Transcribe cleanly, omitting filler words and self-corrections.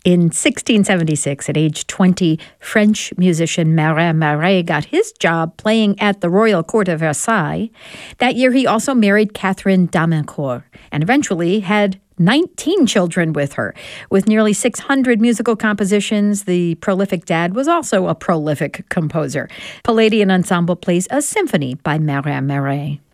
In 1676, at age 20, French musician Marin Marais got his job playing at the royal court of Versailles. That year, he also married Catherine d'Amincourt and eventually had 19 children with her. With nearly 600 musical compositions, the prolific dad was also a prolific composer. Palladian Ensemble plays a symphony by Marin Marais.